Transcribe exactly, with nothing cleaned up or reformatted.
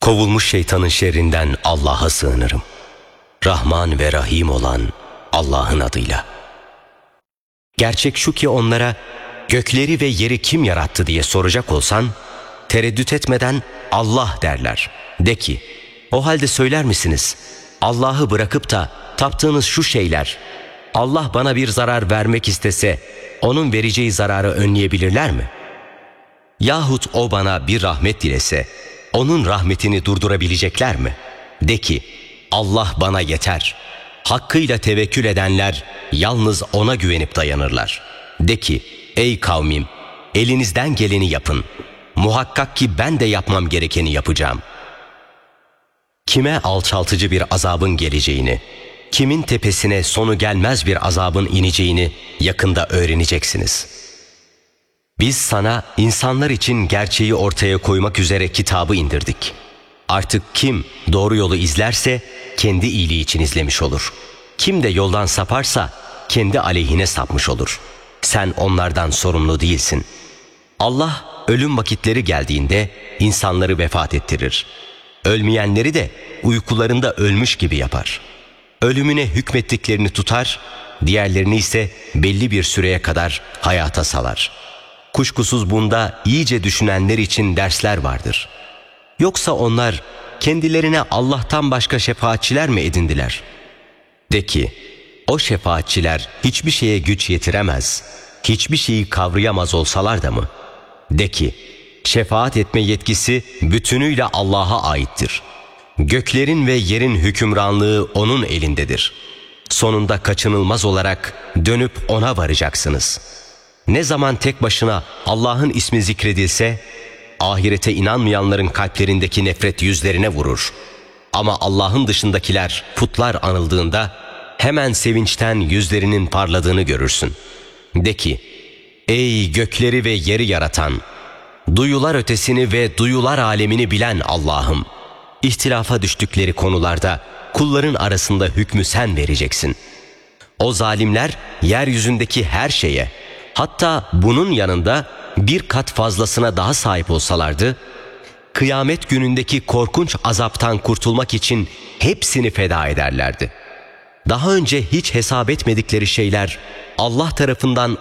Kovulmuş şeytanın şerrinden Allah'a sığınırım. Rahman ve Rahim olan Allah'ın adıyla. Gerçek şu ki onlara gökleri ve yeri kim yarattı diye soracak olsan, tereddüt etmeden Allah derler. De ki, o halde söyler misiniz, Allah'ı bırakıp da taptığınız şu şeyler, Allah bana bir zarar vermek istese, onun vereceği zararı önleyebilirler mi? Yahut o bana bir rahmet dilese, onun rahmetini durdurabilecekler mi? De ki, Allah bana yeter. Hakkıyla tevekkül edenler yalnız ona güvenip dayanırlar. De ki, ey kavmim, elinizden geleni yapın. Muhakkak ki ben de yapmam gerekeni yapacağım. Kime alçaltıcı bir azabın geleceğini, kimin tepesine sonu gelmez bir azabın ineceğini yakında öğreneceksiniz. Biz sana insanlar için gerçeği ortaya koymak üzere kitabı indirdik. Artık kim doğru yolu izlerse kendi iyiliği için izlemiş olur. Kim de yoldan saparsa kendi aleyhine sapmış olur. Sen onlardan sorumlu değilsin. Allah ölüm vakitleri geldiğinde insanları vefat ettirir. Ölmeyenleri de uykularında ölmüş gibi yapar. Ölümüne hükmettiklerini tutar, diğerlerini ise belli bir süreye kadar hayata salar. Kuşkusuz bunda iyice düşünenler için dersler vardır. Yoksa onlar kendilerine Allah'tan başka şefaatçiler mi edindiler? De ki, o şefaatçiler hiçbir şeye güç yetiremez, hiçbir şeyi kavrayamaz olsalar da mı? De ki, şefaat etme yetkisi bütünüyle Allah'a aittir. Göklerin ve yerin hükümranlığı onun elindedir. Sonunda kaçınılmaz olarak dönüp ona varacaksınız. Ne zaman tek başına Allah'ın ismi zikredilse, ahirete inanmayanların kalplerindeki nefret yüzlerine vurur. Ama Allah'ın dışındakiler, putlar anıldığında hemen sevinçten yüzlerinin parladığını görürsün. De ki, ey gökleri ve yeri yaratan, duyular ötesini ve duyular alemini bilen Allah'ım, ihtilafa düştükleri konularda kulların arasında hükmü sen vereceksin. O zalimler yeryüzündeki her şeye, hatta bunun yanında bir kat fazlasına daha sahip olsalardı, kıyamet günündeki korkunç azaptan kurtulmak için hepsini feda ederlerdi. Daha önce hiç hesap etmedikleri şeyler Allah tarafından